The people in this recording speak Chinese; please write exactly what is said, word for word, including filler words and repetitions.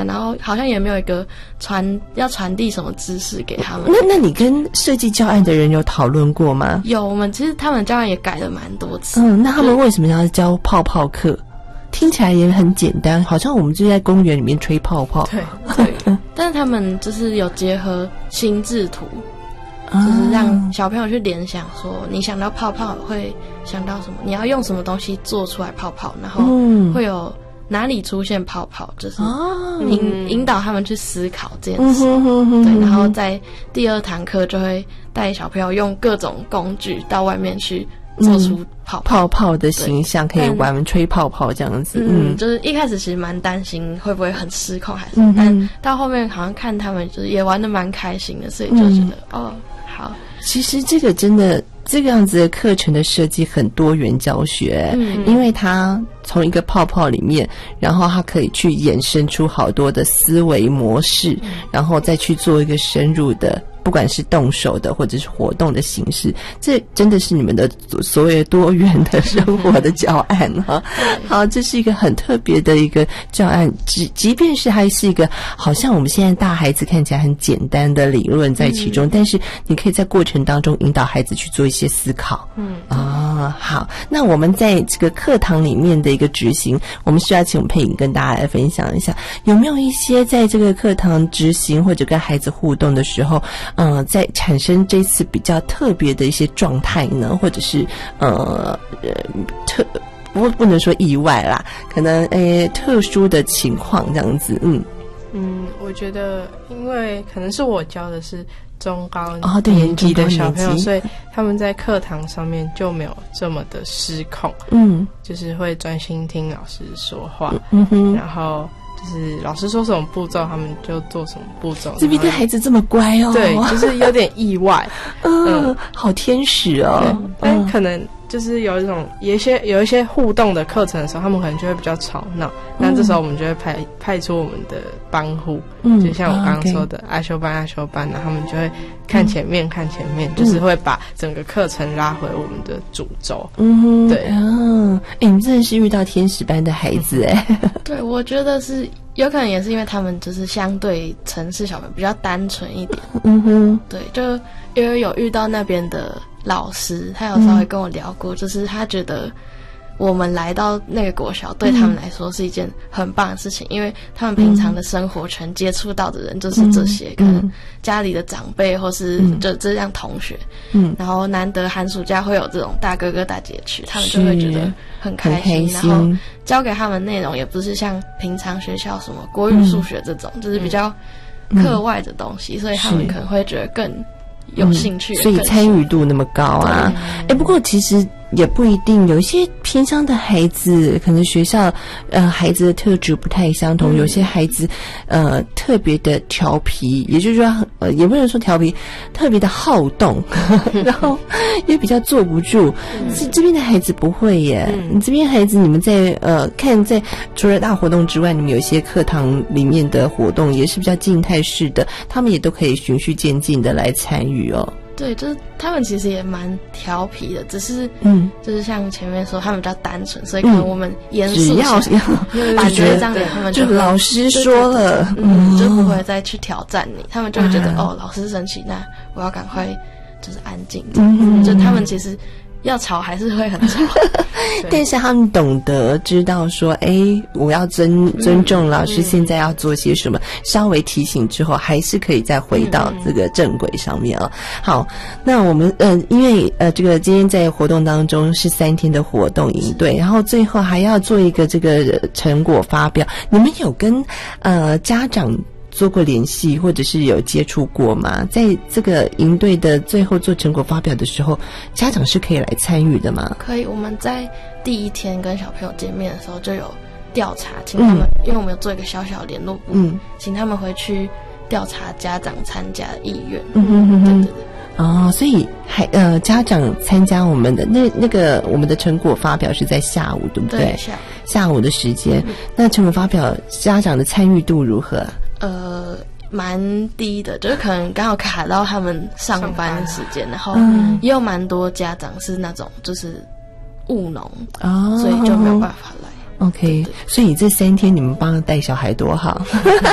单，然后好像也没有一个传要传递什么知识给他们。 那那你跟设计教案的人有讨论过吗？ 有，我们其实他们教案也改了蛮多次。 嗯，那他们为什么要教泡泡课？听起来也很简单，好像我们就在公园里面吹泡泡。 对对，但是他们就是有结合心智图，就是让小朋友去联想说，你想到泡泡会想到什么？你要用什么东西做出来泡泡？然后会有哪里出现泡泡？就是引引导他们去思考这件事。对，然后在第二堂课就会带小朋友用各种工具到外面去做出泡泡泡的形象，可以玩吹泡泡这样子。 嗯，就是一开始其实蛮担心会不会很失控，还是、嗯、但到后面好像看他们就是也玩得蛮开心的，所以就觉得、嗯、哦好。 其实这个真的这个样子的课程的设计很多元教学，嗯，因为它从一个泡泡里面，然后它可以去衍生出好多的思维模式，嗯、然后再去做一个深入的。不管是动手的或者是活动的形式，这真的是你们的所谓多元的生活的教案哈。好，这是一个很特别的一个教案，即即便是还是一个好像我们现在大孩子看起来很简单的理论在其中，嗯、但是你可以在过程当中引导孩子去做一些思考。嗯啊，好，那我们在这个课堂里面的一个执行，我们需要请佩颖跟大家来分享一下，有没有一些在这个课堂执行或者跟孩子互动的时候。嗯、呃，在产生这次比较特别的一些状态呢，或者是呃呃特不不能说意外啦，可能诶特殊的情况这样子，嗯嗯，我觉得因为可能是我教的是中高年级的小朋友，所以他们在课堂上面就没有这么的失控， 嗯， 就是会专心听老师说话， 嗯哼， 然后。就是老师说什么步骤，他们就做什么步骤。 这边的孩子这么乖哦， 对，就是有点意外， 嗯，嗯好天使哦。 但可能就是有一种有一些有一些互动的课程的时候，他们可能就会比较吵闹。那、嗯、这时候我们就会派派出我们的帮护，嗯，就像我刚刚说的，阿修班阿修班，那他们就会看前面、嗯、看前面，就是会把整个课程拉回我们的主轴。 嗯， 对， 嗯，哎、欸，你真的是遇到天使班的孩子哎、欸。 对，我觉得是。有可能也是因为他们就是相对城市小朋友比较单纯一点， 嗯哼， 对，就因为有遇到那边的老师，他有稍微跟我聊过，嗯、就是他觉得我们来到那个国小对他们来说是一件很棒的事情，嗯、因为他们平常的生活圈接触到的人就是这些，嗯、可能家里的长辈或是就这样同学，嗯，然后难得寒暑假会有这种大哥哥大姐去，他们就会觉得很开心，然后教给他们内容也不是像平常学校什么国语、数学这种，嗯、就是比较课外的东西，嗯、所以他们可能会觉得更有兴趣， 嗯、所以参与度那么高啊！哎、欸，不过其实也不一定，有一些偏乡的孩子，可能学校呃孩子的特质不太相同，嗯、有些孩子呃特别的调皮，也就是说呃也不能说调皮，特别的好动，然后也比较坐不住。这、嗯、这边的孩子不会耶，嗯、你这边孩子你们在呃看在除了大活动之外，你们有一些课堂里面的活动也是比较静态式的，他们也都可以循序渐进的来参与哦。 对，就是他们其实也蛮调皮的，只是嗯， 就是像前面说，他们比较单纯，所以可能我们严肃只要把这张给他们就， 就老师说了， 嗯，就不会再去挑战你，他们就会觉得、啊、哦，老师生气，那我要赶快就是安静，嗯，就他们其实。要吵还是会很吵， 但是他们懂得知道说，哎，我要尊尊重老师现在要做些什么，嗯、稍微提醒之后，还是可以再回到这个正轨上面啊。嗯、好，那我们呃，因为呃，这个今天在活动当中是三天的活动营队，然后最后还要做一个这个成果发表，你们有跟呃家长做过联系或者是有接触过吗？在这个营队的最后做成果发表的时候，家长是可以来参与的吗？ 可以，我们在第一天跟小朋友见面的时候就有调查，请他们，嗯、因为我们有做一个小小联络部，嗯，请他们回去调查家长参加的意愿。 嗯哼哼哼，对对对。哦，所以还呃，家长参加我们的那那个我们的成果发表是在下午，对不对？ 对，下午下午的时间。嗯、那成果发表家长的参与度如何？ 呃，蛮低的，就是可能刚好卡到他们上班时间，然后也有蛮多家长是那种就是务农， 哦， 所以就没有办法来。 OK，对对对，所以这三天你们帮他带小孩多好。